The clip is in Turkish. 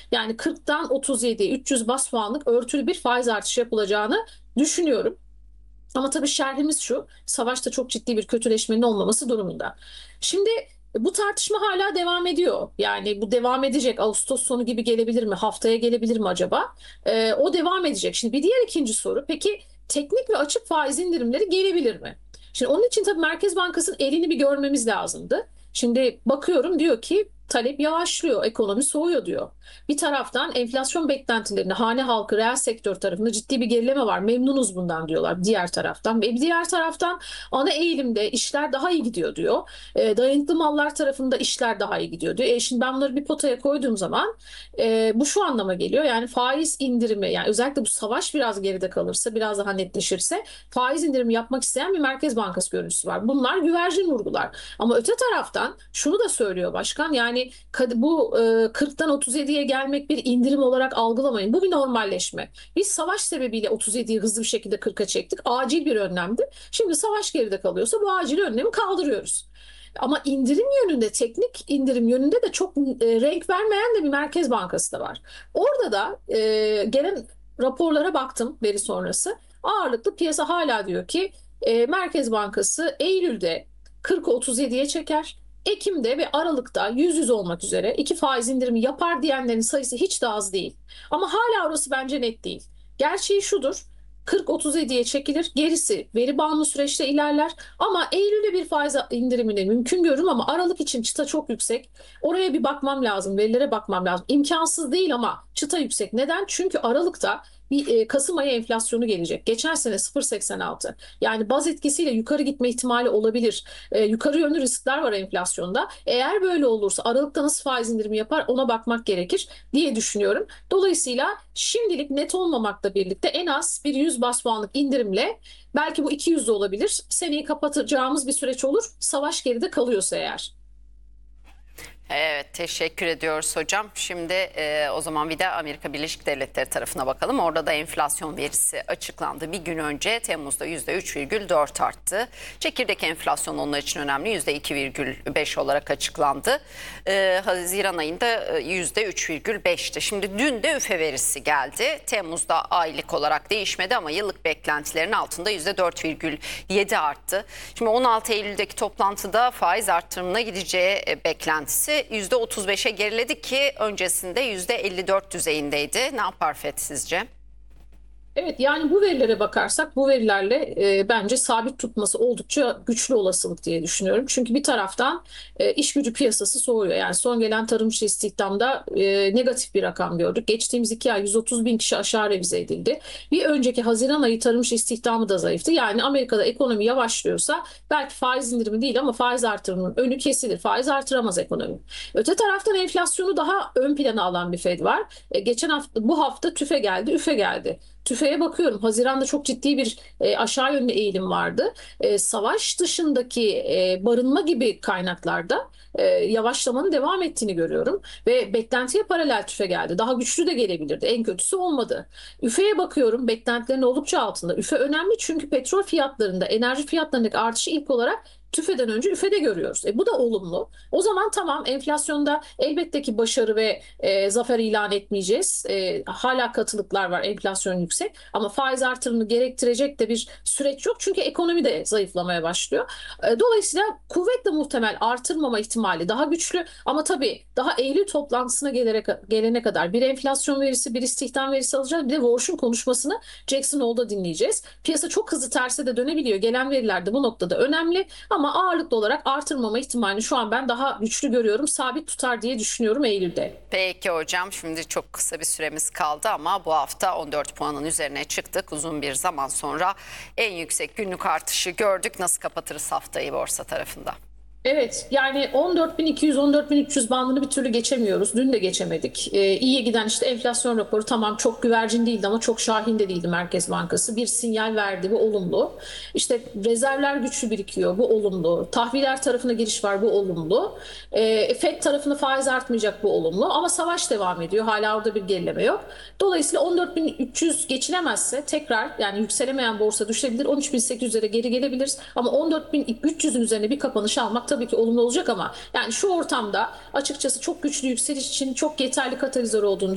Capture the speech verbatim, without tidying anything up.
Yani kırktan otuz yediye üç yüz bas puanlık örtülü bir faiz artışı yapılacağını düşünüyorum. Ama tabii şerhimiz şu, savaşta çok ciddi bir kötüleşmenin olmaması durumunda. Şimdi bu tartışma hala devam ediyor. Yani bu devam edecek. Ağustos sonu gibi gelebilir mi? Haftaya gelebilir mi acaba? Ee, o devam edecek. Şimdi bir diğer ikinci soru. Peki teknik ve açık faiz indirimleri gelebilir mi? Şimdi onun için tabii Merkez Bankası'nın elini bir görmemiz lazımdı. Şimdi bakıyorum diyor ki talep yavaşlıyor, ekonomi soğuyor diyor. Bir taraftan enflasyon beklentilerinde hane halkı, reel sektör tarafında ciddi bir gerileme var. Memnunuz bundan diyorlar diğer taraftan. Ve bir diğer taraftan ana eğilimde işler daha iyi gidiyor diyor. E, dayanıklı mallar tarafında işler daha iyi gidiyor diyor. E, şimdi ben bunları bir potaya koyduğum zaman e, bu şu anlama geliyor. Yani faiz indirimi, yani özellikle bu savaş biraz geride kalırsa, biraz daha netleşirse faiz indirimi yapmak isteyen bir Merkez Bankası görüntüsü var. Bunlar güvercin vurgular. Ama öte taraftan şunu da söylüyor başkan, yani bu e, kırktan otuz yediye gelmek bir indirim olarak algılamayın. Bu bir normalleşme. Biz savaş sebebiyle otuz yediyi hızlı bir şekilde kırka çektik. Acil bir önlemdi. Şimdi savaş geride kalıyorsa bu acil önlemi kaldırıyoruz. Ama indirim yönünde, teknik indirim yönünde de çok e, renk vermeyen de bir Merkez Bankası da var. Orada da e, gelen raporlara baktım veri sonrası. Ağırlıklı piyasa hala diyor ki e, Merkez Bankası Eylül'de kırkı otuz yediye çeker. Ekim'de ve Aralık'ta yüz yüz olmak üzere iki faiz indirimi yapar diyenlerin sayısı hiç de az değil. Ama hala orası bence net değil. Gerçeği şudur. kırk otuz yediye çekilir. Gerisi veri bağımlı süreçte ilerler. Ama Eylül'de bir faiz indirimini mümkün görürüm ama Aralık için çıta çok yüksek. Oraya bir bakmam lazım. Verilere bakmam lazım. İmkansız değil ama çıta yüksek. Neden? Çünkü Aralık'ta bir e, Kasım ayı enflasyonu gelecek. Geçen sene sıfır virgül seksen altı. Yani baz etkisiyle yukarı gitme ihtimali olabilir. E, yukarı yönlü riskler var enflasyonda. Eğer böyle olursa Aralık'ta nasıl faiz indirimi yapar ona bakmak gerekir diye düşünüyorum. Dolayısıyla şimdilik net olmamakla birlikte en az bir yüz bas puanlık indirimle, belki bu iki yüz de olabilir, seneyi kapatacağımız bir süreç olur. Savaş geride kalıyorsa eğer. Evet, teşekkür ediyoruz hocam. Şimdi e, o zaman bir de Amerika Birleşik Devletleri tarafına bakalım. Orada da enflasyon verisi açıklandı. Bir gün önce Temmuz'da yüzde üç virgül dört arttı. Çekirdek enflasyon onlar için önemli. yüzde iki virgül beş olarak açıklandı. E, Haziran ayında yüzde üç virgül beşti. Şimdi dün de üfe verisi geldi. Temmuz'da aylık olarak değişmedi ama yıllık beklentilerin altında yüzde dört virgül yedi arttı. Şimdi on altı Eylül'deki toplantıda faiz artırımına gideceği beklentisi yüzde otuz beşe geriledi ki öncesinde yüzde elli dört düzeyindeydi. Ne yapar F E D sizce? Evet, yani bu verilere bakarsak bu verilerle e, bence sabit tutması oldukça güçlü olasılık diye düşünüyorum. Çünkü bir taraftan e, iş gücü piyasası soğuyor. Yani son gelen tarım içi istihdamda e, negatif bir rakam gördük. Geçtiğimiz iki ay yüz otuz bin kişi aşağı revize edildi. Bir önceki Haziran ayı tarım içi istihdamı da zayıftı. Yani Amerika'da ekonomi yavaşlıyorsa belki faiz indirimi değil ama faiz artırımının önü kesilir. Faiz artıramaz ekonomi. Öte taraftan enflasyonu daha ön plana alan bir Fed var. E, geçen hafta, bu hafta tüfe geldi, üfe geldi. TÜFE'ye bakıyorum. Haziran'da çok ciddi bir e, aşağı yönlü eğilim vardı. E, savaş dışındaki e, barınma gibi kaynaklarda e, yavaşlamanın devam ettiğini görüyorum. Ve beklentiye paralel TÜFE geldi. Daha güçlü de gelebilirdi. En kötüsü olmadı. üfeye bakıyorum. Beklentilerin oldukça altında. üfe önemli çünkü petrol fiyatlarında, enerji fiyatlarındaki artışı ilk olarak TÜFE'den önce üfede görüyoruz. E, bu da olumlu. O zaman tamam, enflasyonda elbette ki başarı ve e, zafer ilan etmeyeceğiz. E, hala katılıklar var, enflasyon yüksek ama faiz artırımını gerektirecek de bir süreç yok. Çünkü ekonomi de zayıflamaya başlıyor. E, dolayısıyla kuvvetle muhtemel artırmama ihtimali daha güçlü ama tabii daha Eylül toplantısına gelere, gelene kadar bir enflasyon verisi, bir istihdam verisi alacağız. Bir de Warsh'un konuşmasını Jackson Hole'da dinleyeceğiz. Piyasa çok hızlı terse de dönebiliyor. Gelen veriler de bu noktada önemli. Ama ağırlıklı olarak artırmama ihtimalini şu an ben daha güçlü görüyorum. Sabit tutar diye düşünüyorum Eylül'de. Peki hocam, şimdi çok kısa bir süremiz kaldı ama bu hafta on dört puanın üzerine çıktık. Uzun bir zaman sonra en yüksek günlük artışı gördük. Nasıl kapatırız haftayı borsa tarafında? Evet, yani on dört bin iki yüz on dört bin üç yüz bandını bir türlü geçemiyoruz. Dün de geçemedik. Ee, iyiye giden işte enflasyon raporu tamam çok güvercin değildi ama çok şahin de değildi Merkez Bankası. Bir sinyal verdi, bu olumlu. İşte rezervler güçlü birikiyor, bu olumlu. Tahviller tarafına giriş var, bu olumlu. Ee, Fed tarafına faiz artmayacak, bu olumlu. Ama savaş devam ediyor, hala orada bir gerileme yok. Dolayısıyla on dört bin üç yüz geçilemezse tekrar, yani yükselemeyen borsa düşebilir. on üç bin sekiz yüzlere geri gelebiliriz. Ama on dört bin üç yüzün üzerine bir kapanış almak tabii ki olumlu olacak ama yani şu ortamda açıkçası çok güçlü yükseliş için çok yeterli katalizör olduğunu